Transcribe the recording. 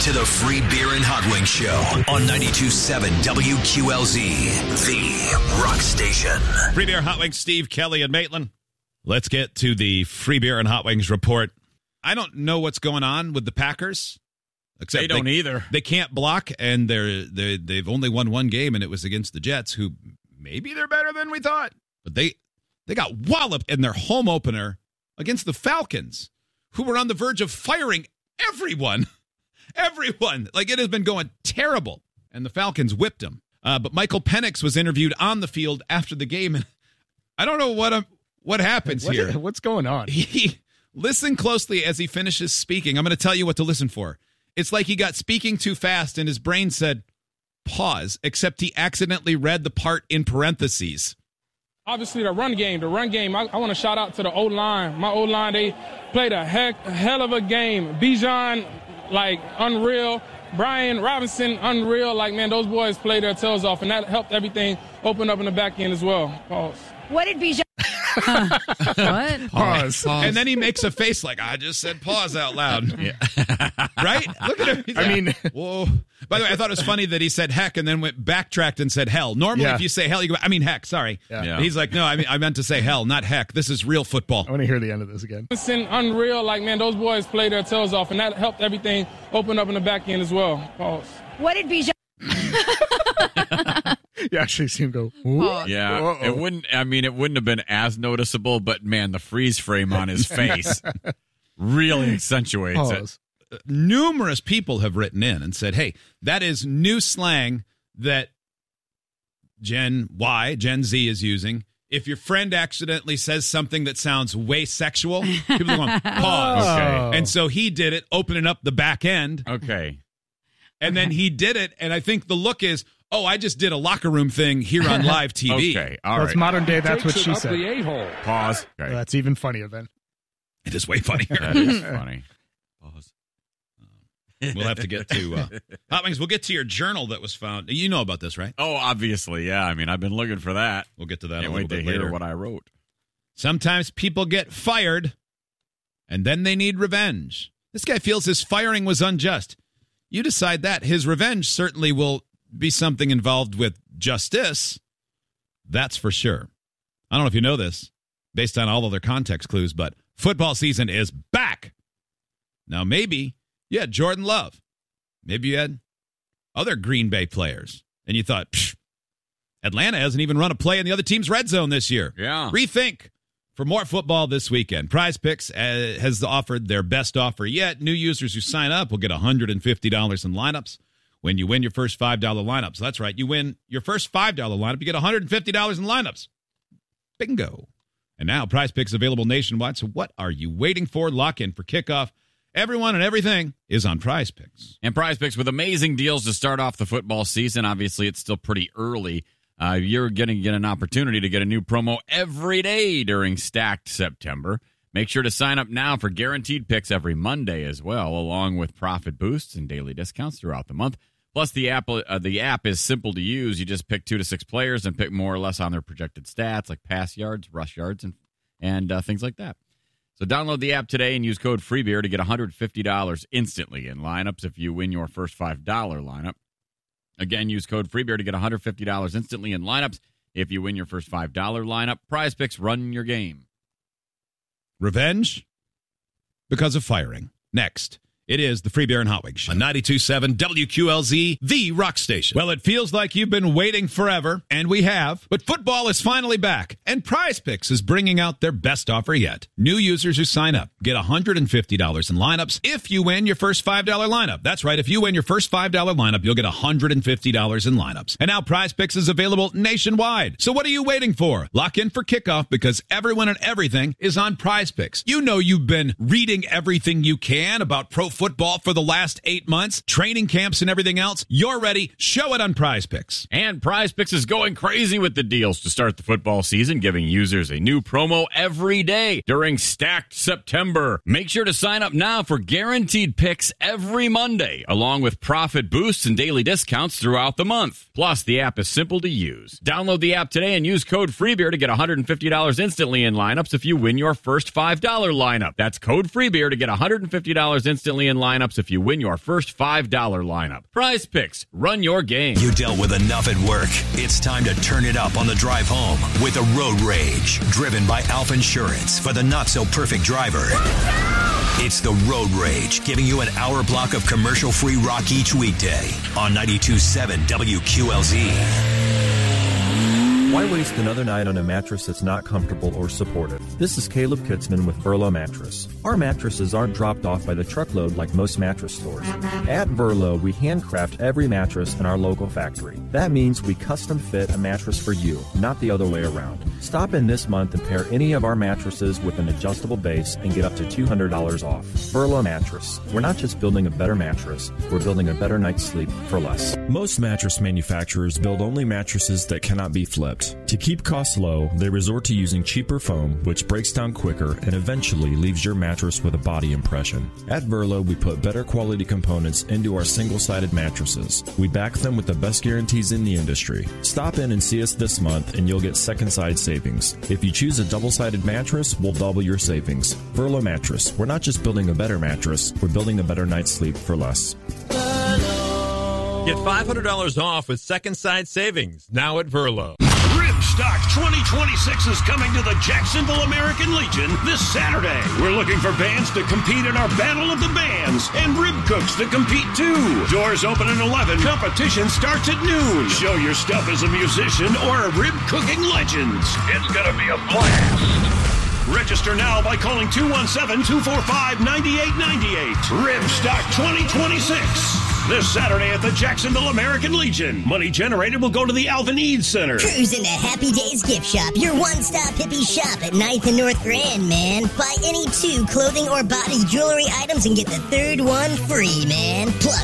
to the Free Beer and Hot Wings Show on 92.7 WQLZ, the rock station. Free Beer, Hot Wings, Steve, Kelly, and Maitland. Let's get to the Free Beer and Hot Wings report. I don't know what's going on with the Packers. Except they don't either. They can't block, and they've only won one game, and it was against the Jets, who maybe they're better than we thought. But they got walloped in their home opener against the Falcons, who were on the verge of firing everyone. Everyone. Like, it has been going terrible, and the Falcons whipped them. But Michael Penix was interviewed on the field after the game, and I don't know what happens here. What's going on? Listen closely as he finishes speaking. I'm going to tell you what to listen for. It's like he got speaking too fast and his brain said, pause, except he accidentally read the part in parentheses. Obviously, the run game, I want to shout out to the O-line. My O-line, they played a hell of a game. Bijan, like, unreal. Brian Robinson, unreal. Like, man, those boys played their tails off, and that helped everything open up in the back end as well. Pause. What did Bijan... What? Pause. And then he makes a face like, I just said pause out loud. Yeah. Right? Look at him. He's whoa. By the way, I thought it was funny that he said heck and then backtracked and said hell. Normally, if you say hell, you go, heck, sorry. Yeah. He's like, no, I meant to say hell, not heck. This is real football. I want to hear the end of this again. Unreal. Like, man, those boys played their tails off, and that helped everything open up in the back end as well. Pause. What did Bijan... You actually seem to go, ooh. Yeah, it wouldn't have been as noticeable, but man, the freeze frame on his face really accentuates it. Numerous people have written in and said, hey, that is new slang that Gen Z is using. If your friend accidentally says something that sounds way sexual, people are going, pause. Okay. And so he did it, opening up the back end. Okay. And then he did it, and I think the look is, I just did a locker room thing here on live TV. Okay, all right. It's modern day, that's what she said. Pause. Okay. That's even funnier then. It is way funnier. That is funny. Pause. We'll have to get to Hot Wings. We'll get to your journal that was found. You know about this, right? Oh, obviously, yeah. I've been looking for that. We'll get to that Can't a little wait to bit hear later. what I wrote. Sometimes people get fired, and then they need revenge. This guy feels his firing was unjust. You decide that. His revenge certainly will be something involved with justice. That's for sure. I don't know if you know this, based on all other context clues, but football season is back. Now, maybe you had Jordan Love. Maybe you had other Green Bay players, and you thought, Atlanta hasn't even run a play in the other team's red zone this year. Yeah. Rethink. For more football this weekend, Prize Picks has offered their best offer yet. New users who sign up will get $150 in lineups when you win your first $5 lineup. So that's right. You win your first $5 lineup, you get $150 in lineups. Bingo. And now Prize Picks available nationwide. So what are you waiting for? Lock in for kickoff. Everyone and everything is on Prize Picks. And Prize Picks with amazing deals to start off the football season. Obviously, it's still pretty early. You're going to get an opportunity to get a new promo every day during Stacked September. Make sure to sign up now for guaranteed picks every Monday as well, along with profit boosts and daily discounts throughout the month. Plus, the app is simple to use. You just pick 2 to 6 players and pick more or less on their projected stats, like pass yards, rush yards, and things like that. So download the app today and use code FREEBEER to get $150 instantly in lineups if you win your first $5 lineup. Again, use code FREEBEER to get $150 instantly in lineups if you win your first $5 lineup. Prize Picks, run your game. Revenge because of firing. Next, it is the Free Beer and Hot Wings Show on 92.7 WQLZ, the rock station. Well, it feels like you've been waiting forever, and we have, but football is finally back, and Prize Picks is bringing out their best offer yet. New users who sign up get $150 in lineups if you win your first $5 lineup. That's right, if you win your first $5 lineup, you'll get $150 in lineups. And now Prize Picks is available nationwide. So what are you waiting for? Lock in for kickoff because everyone and everything is on Prize Picks. You know you've been reading everything you can about pro football for the last 8 months, training camps and everything else. You're ready. Show it on Prize Picks. And Prize Picks is going crazy with the deals to start the football season, giving users a new promo every day during Stacked September. Make sure to sign up now for guaranteed picks every Monday, along with profit boosts and daily discounts throughout the month. Plus, the app is simple to use. Download the app today and use code FREEBEER to get $150 instantly in lineups if you win your first $5 lineup. That's code FREEBEER to get $150 instantly only in lineups if you win your first $5 lineup. Prize Picks. Run your game. You dealt with enough at work. It's time to turn it up on the drive home with a Road Rage, driven by Alf Insurance for the not-so-perfect driver. It's the Road Rage, giving you an hour block of commercial-free rock each weekday on 92.7 WQLZ. Why waste another night on a mattress that's not comfortable or supportive? This is Caleb Kitzman with Verlo Mattress. Our mattresses aren't dropped off by the truckload like most mattress stores. At Verlo, we handcraft every mattress in our local factory. That means we custom fit a mattress for you, not the other way around. Stop in this month and pair any of our mattresses with an adjustable base and get up to $200 off. Verlo Mattress. We're not just building a better mattress, we're building a better night's sleep for less. Most mattress manufacturers build only mattresses that cannot be flipped. To keep costs low, they resort to using cheaper foam, which breaks down quicker and eventually leaves your mattress with a body impression. At Verlo, we put better quality components into our single-sided mattresses. We back them with the best guarantees in the industry. Stop in and see us this month and you'll get second-side savings. If you choose a double-sided mattress, we'll double your savings. Verlo Mattress. We're not just building a better mattress, we're building a better night's sleep for less. Get $500 off with second-side savings now at Verlo. Stock 2026 is coming to the Jacksonville American Legion this Saturday. We're looking for bands to compete in our Battle of the Bands and rib cooks to compete too. Doors open at 11. Competition starts at noon. Show your stuff as a musician or a rib cooking legend. It's going to be a blast. Register now by calling 217-245-9898. Rib Stock 2026. This Saturday at the Jacksonville American Legion. Money generated will go to the Alvin Eads Center. Cruise into Happy Days Gift Shop, your one-stop hippie shop at 9th and North Grand, man. Buy any 2 clothing or body jewelry items and get the third one free, man. Plus,